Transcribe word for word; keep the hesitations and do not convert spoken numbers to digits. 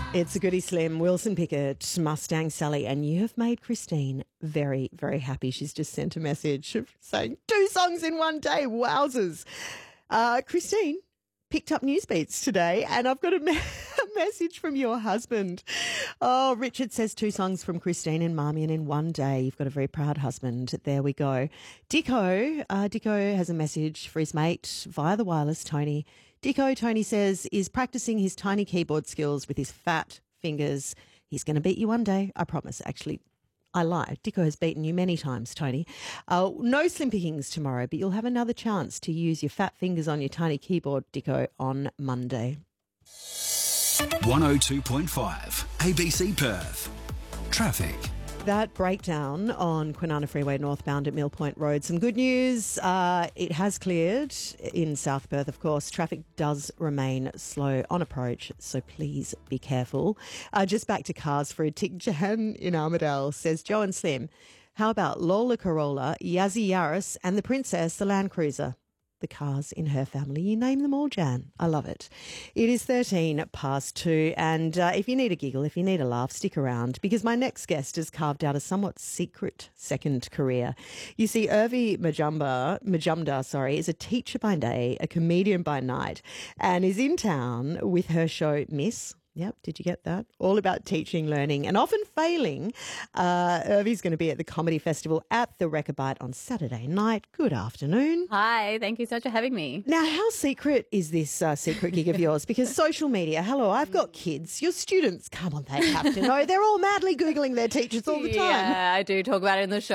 It's a goodie slim. Wilson Pickett, Mustang Sally, and you have made Christine very, very happy. She's just sent a message saying two songs in one day. Wowzers. Uh, Christine picked up Newsbeats today, and I've got a, me- a message from your husband. Oh, Richard says two songs from Christine and Marmion in one day. You've got a very proud husband. There we go. Dicko, uh, Dicko has a message for his mate via the wireless, Tony. Dicko, Tony says, is practicing his tiny keyboard skills with his fat fingers. He's going to beat you one day, I promise. Actually, I lie. Dicko has beaten you many times, Tony. Uh, no slim pickings tomorrow, but you'll have another chance to use your fat fingers on your tiny keyboard, Dicko, on Monday. one oh two point five A B C Perth. Traffic. That breakdown on Kwinana Freeway northbound at Mill Point Road. Some good news. Uh, it has cleared in South Perth, of course. Traffic does remain slow on approach, so please be careful. Uh, just back to cars for a tick. Jan in Armidale says, Joe and Slim, how about Lola Corolla, Yazzie Yaris and the Princess, the Land Cruiser? The cars in her family. You name them all, Jan. I love it. It is thirteen past two, and uh, if you need a giggle, if you need a laugh, stick around, because my next guest has carved out a somewhat secret second career. You see, Urvi Majumdar, Majumdar, sorry, is a teacher by day, a comedian by night, and is in town with her show Miss. Yep, did you get that? All about teaching, learning, and often failing. Uh, Urvi's going to be at the Comedy Festival at the Rechabite on Saturday night. Good afternoon. Hi, thank you so much for having me. Now, how secret is this uh, secret gig of yours? Because social media, hello, I've got kids. Your students, come on, they have to know. They're all madly Googling their teachers all the time. Yeah, I do talk about it in the show.